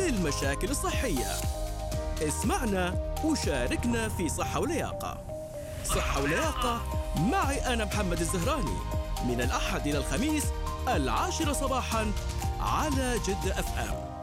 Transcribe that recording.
للمشاكل الصحية. اسمعنا وشاركنا في صحة ولياقة. صحة ولياقة معي أنا محمد الزهراني، من الأحد إلى الخميس 10 صباحاً على جدة FM.